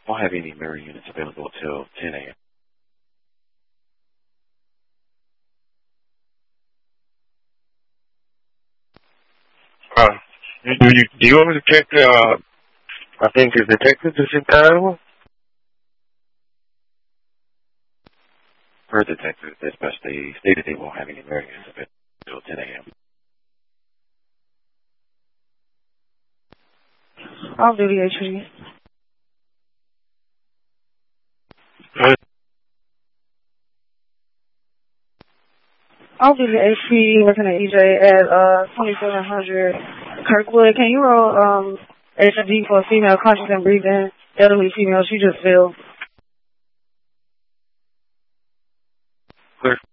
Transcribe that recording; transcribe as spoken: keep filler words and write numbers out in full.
Won't have any mirror units available till ten a.m. Uh, do you do you want me to check? Uh, I think is detective is in Iowa. Per detective, dispatch, they stated they won't have any mirror units available till ten a.m. I'll do the H P. Uh, I'll do the H P looking at E J at uh twenty-seven hundred Kirkwood. Can you roll um H D for a female conscious and breathing elderly female? She just fell. clear.